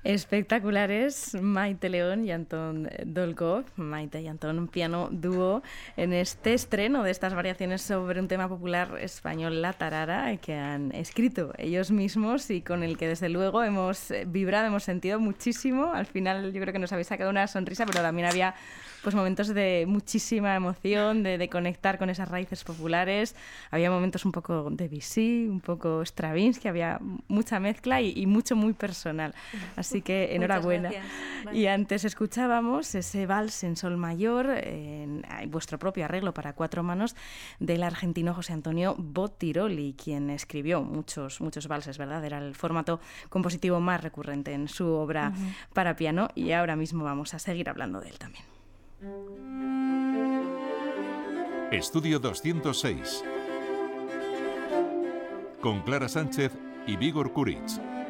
Espectaculares, Maite León y Antón Dolgov, Maite y Antón, un piano dúo en este estreno de estas variaciones sobre un tema popular español, la tarara, que han escrito ellos mismos y con el que desde luego hemos vibrado, hemos sentido muchísimo. Al final yo creo que nos habéis sacado una sonrisa, pero también había pues momentos de muchísima emoción, de conectar con esas raíces populares. Había momentos un poco de Debussy, un poco Stravinsky, había mucha mezcla y mucho muy personal. Así que enhorabuena. Vale. Y antes escuchábamos ese vals en sol mayor, en vuestro propio arreglo para 4 manos, del argentino José Antonio Bottiroli, quien escribió muchos valses, ¿verdad? Era el formato compositivo más recurrente en su obra para piano, y ahora mismo vamos a seguir hablando de él también. Estudio 206 con Clara Sánchez y Vígor Kuric.